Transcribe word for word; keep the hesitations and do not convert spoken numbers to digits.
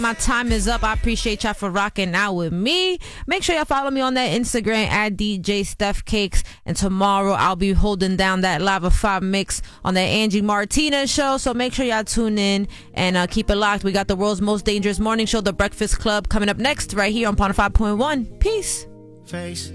My time is up. I appreciate y'all for rocking out with me. Make sure y'all follow me on that Instagram at D J Steph Cakes. And tomorrow I'll be holding down that Lava five mix on the Angie Martinez show. So make sure y'all tune in and uh, keep it locked. We got the world's most dangerous morning show, The Breakfast Club, coming up next right here on Pond five point one. Peace. Face.